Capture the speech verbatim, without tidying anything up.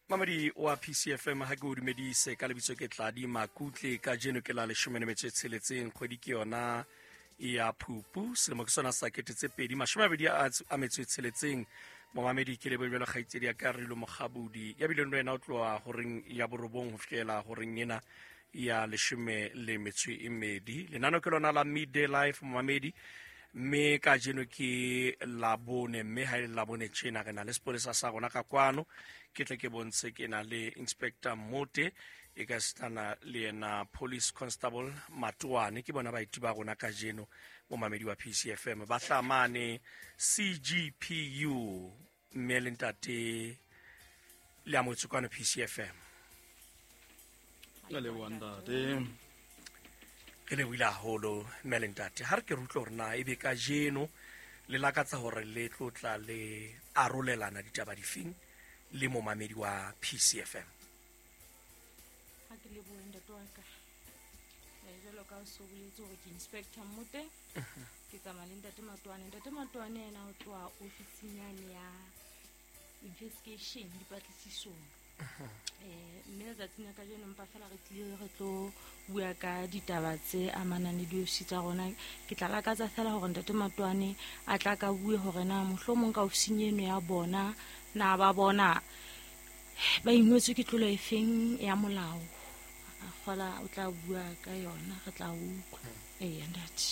Mamadi wa P C F M ha go dumedise ka lebitso ke Tladi Makutle ka jeno ke la leshome le metso e tsheletseng kgwedi ke yona ya Phupu selemo ke sona sa ketetse pedi mashome a mabedi a metso e tsheletseng momamedi ke le bobelo kgaitsedi ya Karilo Mogabudi ya bileng wena o tloa horeng ya borobong ho fihlela horeng ena ya leshome le metso e mmedi lenano ke lona la Midday Life momamedi me ka jeno ke la bone me ha la bone tshena re na le sepolesa sa rona ka kwano ke tle ke bontshe ke na le Inspector Mote e ka stana le ena Police Constable Matuane ke bona baiti ba rona ka jeno mo mamedi wa P C F M ba hlamane C G P U melentate le amotsukwana P C F M le wanda de ke le wila holo melentate har ke rutlo rena e be ka jeno le lakatsa hore le tlotla le arolelana ditaba difeng le mo mamedi wa P C F M ha ke le boenda toaka e jelo ka so buletso go ke Inspector Mote ke tsamaya le ntate Matuane ntate Matuane ena o tloa ofisinyane ya investigation dipatlisisong eh mme tsa tsena ka jeno mpa fela re tlile re tlo bua ka ditaba tse amanang le diofisi tsa rona ke tla lakatsa fela hore ntate Matuane a tla ka bue hore na mohlomong ka ofising eno ya bona na ba bona ba ingwetse ke tlolo e feng ya molao a kgola o tla bua ka yona re tla utlwa eh ndati